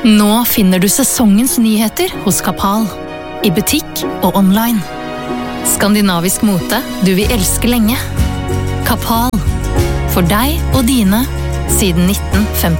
Nå finner du sesongens nyheter hos Kapal, i butikk og online. Skandinavisk mote du vil elske lenge. Kapal, for deg og dine, siden 1950.